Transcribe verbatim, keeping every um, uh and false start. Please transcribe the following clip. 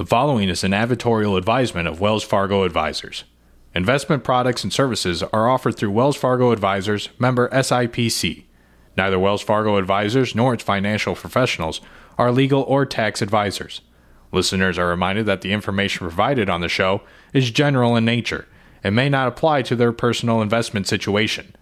The following is an advertorial advisement of Wells Fargo Advisors. Investment products and services are offered through Wells Fargo Advisors, member S I P C. Neither Wells Fargo Advisors nor its financial professionals are legal or tax advisors. Listeners are reminded that the information provided on the show is general in nature and may not apply to their personal investment situation.